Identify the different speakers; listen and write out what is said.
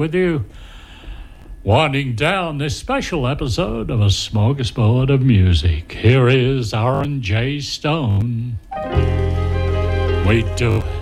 Speaker 1: with you, winding down this special episode of A Smorgasbord of Music. Here is Aaron J. Stone. We do it.